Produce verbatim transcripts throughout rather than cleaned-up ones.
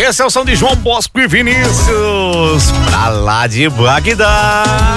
Esse é o som de João Bosco e Vinícius, pra lá de Bagdá.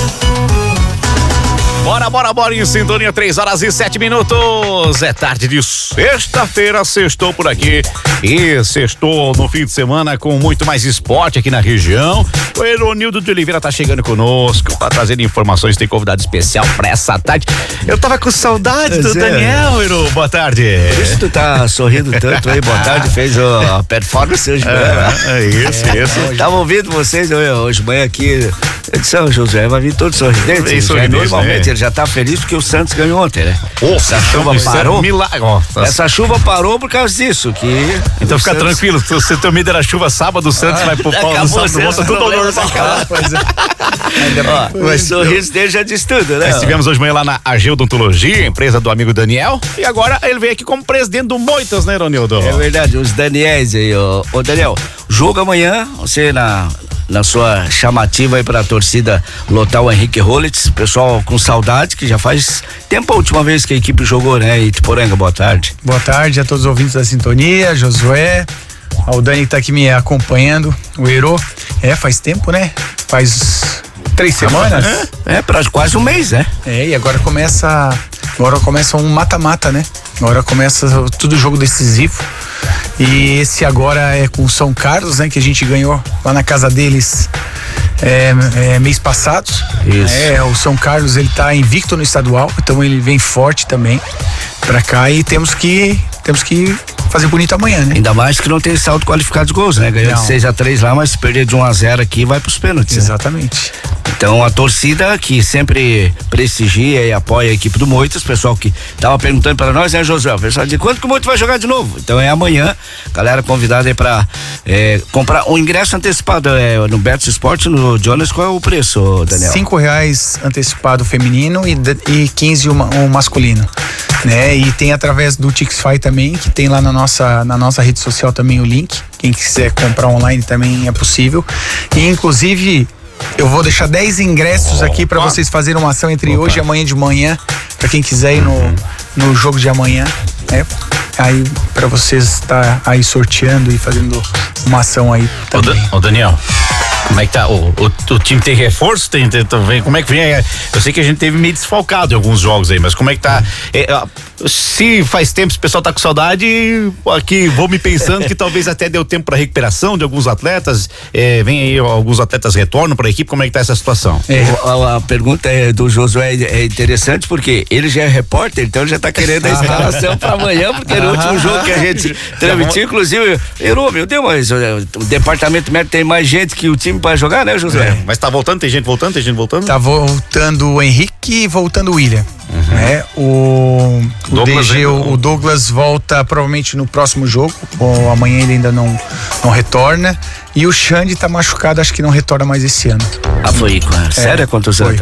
Bora, bora, bora em sintonia, três horas e sete minutos. É tarde de sexta-feira, sextou por aqui. E sextou no fim de semana com muito mais esporte aqui na região. O Eronildo de Oliveira tá chegando conosco pra trazer informações. Tem convidado especial pra essa tarde. Eu tava com saudade do é. Daniel, Ero. Boa tarde. Por isso tu tá sorrindo tanto aí. Boa tarde, fez a performance hoje. É, é isso, é, isso. Hoje. Tava ouvindo vocês hoje de manhã aqui. São José vai vir todo sorridente. sorridente normalmente né? ele já tá feliz porque o Santos ganhou ontem, né? Nossa, essa chuva parou. Milagre. Essa chuva parou por causa disso. Que então fica Santos... tranquilo. Se você tem medo da chuva sábado, o Santos ah, vai pro pau no sábado, volta tudo ao normal. O sorriso dele já diz tudo, né? Estivemos hoje de manhã lá na A G Odontologia, empresa do amigo Daniel. E agora ele veio aqui como presidente do Moitas, né, Ronildo? É verdade, os Daniels aí, ô, ô Daniel. Jogo amanhã, você na. Na sua chamativa aí pra torcida lotar o Henrique Rollins, pessoal com saudade, que já faz tempo a última vez que a equipe jogou, né? Itiporanga, boa tarde. Boa tarde a todos os ouvintes da sintonia, Josué, ao Dani que tá aqui me acompanhando, o Ero, é, faz tempo, né? Faz três semanas? É, é pra quase um mês, né? É, e agora começa, agora começa um mata-mata, né? Agora começa tudo jogo decisivo. E esse agora é com o São Carlos, né? Que a gente ganhou lá na casa deles é, é, mês passado. Isso. É, o São Carlos, ele tá invicto no estadual, então ele vem forte também pra cá e temos que temos que fazer bonito amanhã, né? Ainda mais que não tem saldo qualificado de gols, né? Ganhou não. de seis a três lá, mas se perder de um a zero aqui vai pros pênaltis. Exatamente. Né? Então a torcida que sempre prestigia e apoia a equipe do Moitas, pessoal que tava perguntando para nós, né, Josué? O pessoal de quanto que o Moitas vai jogar de novo? Então é amanhã, galera convidada aí pra é, comprar um ingresso antecipado é, no Betis Esporte, no Jonas, qual é o preço, Daniel? Cinco reais antecipado feminino e, e quinze o, o masculino, né? E tem através do Tixfy também, que tem lá na nossa, na nossa rede social também o link, quem quiser comprar online também é possível, e inclusive eu vou deixar dez ingressos oh, aqui para vocês fazerem uma ação entre Opa. hoje e amanhã de manhã, para quem quiser ir no, no jogo de amanhã, né? Aí para vocês estar tá aí sorteando e fazendo uma ação aí também. Ô, Daniel, como é que tá? O, o, o time tem reforço? Tem, tem, tem, como é que vem? Eu sei que a gente teve meio desfalcado em alguns jogos aí, mas como é que tá? É, se faz tempo, se o pessoal tá com saudade, aqui vou me pensando que talvez até deu tempo para recuperação de alguns atletas, é, vem aí alguns atletas retornam para a equipe, como é que tá essa situação? É, a, a pergunta é do Josué é interessante porque ele já é repórter, então ele já tá querendo a escalação para amanhã, porque no último jogo que a gente transmitiu, inclusive, Erô, meu Deus, mas o departamento médico tem mais gente que o time para jogar, né, Josué? É, mas tá voltando, tem gente voltando, tem gente voltando? Tá voltando o Henrique e voltando o William. Uhum. Né? O, o Douglas, D G, o, o Douglas volta provavelmente no próximo jogo, ou amanhã ele ainda não, não retorna. E o Xande tá machucado, acho que não retorna mais esse ano. Ah, foi, claro. Sério? É, quantos anos?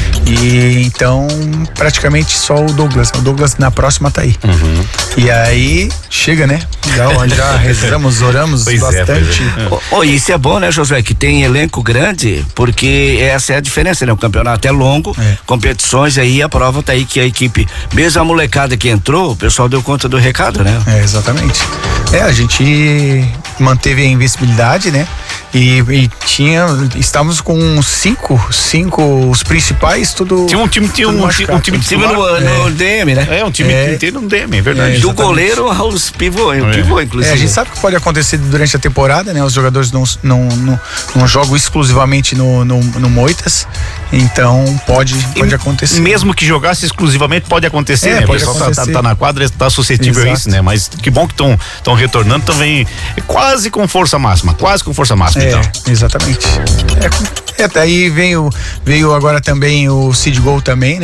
E então, praticamente só o Douglas. O Douglas na próxima tá aí. Uhum. E aí, chega, né? Já, já rezamos, oramos pois bastante. É, é. Oh, oh, isso é bom, né, Josué? Que tem elenco grande, porque essa é a diferença, né? O campeonato é longo, é. competições aí, a prova tá aí que a equipe, mesmo a molecada que entrou, o pessoal deu conta do recado, né? É, exatamente. É, a gente manteve a invencibilidade, né? E, e tinha, estávamos com cinco, cinco, os principais, tudo. Tinha um time, tinha um, um time de cima no, é. no D M, né? É, um time é. inteiro no D M, é verdade. É, do goleiro aos pivô, é. pivô, inclusive. É, a gente sabe que pode acontecer durante a temporada, né? Os jogadores não, não, não, não jogam exclusivamente no, no, no Moitas, então pode, pode e acontecer. Mesmo que jogasse exclusivamente, pode acontecer, é, né? Pode o pessoal acontecer. Tá, tá, tá na quadra, tá suscetível Exato. a isso, né? Mas que bom que estão estão retornando, também quase com força máxima, quase com força máxima, é, então. Exatamente. É, é, daí veio, veio agora também o Cid Gol também, né?